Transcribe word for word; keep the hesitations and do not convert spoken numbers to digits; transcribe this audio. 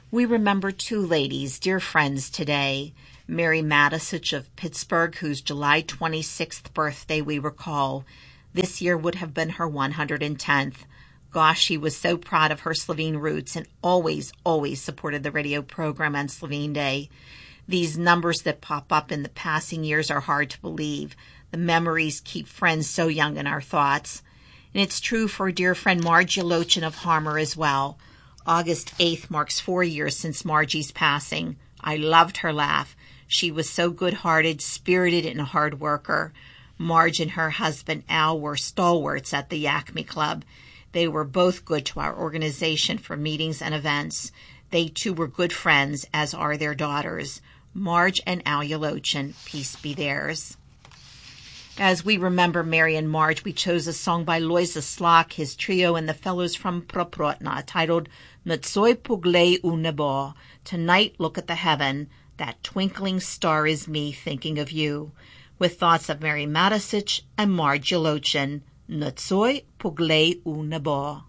We remember two ladies, dear friends today. Mary Matisich of Pittsburgh, whose July twenty-sixth birthday we recall. This year would have been her one hundred tenth. Gosh, she was so proud of her Slovene roots and always, always supported the radio program on Slovene Day. These numbers that pop up in the passing years are hard to believe. The memories keep friends so young in our thoughts. And it's true for dear friend Margie Lochin of Harmer as well. August eighth marks four years since Margie's passing. I loved her laugh. She was so good-hearted, spirited, and a hard worker. Marge and her husband Al were stalwarts at the Yakme Club. They were both good to our organization for meetings and events. They too were good friends, as are their daughters. Marge and Al Yalochin, peace be theirs. As we remember Mary and Marge, we chose a song by Loisa Slok, his trio, and the fellows from Proprotna, titled Notsoi Poglej u nebo. Tonight, look at the heaven. That twinkling star is me thinking of you. With thoughts of Mary Matisich and Marge Yalochin. Notsoi Poglej u nebo.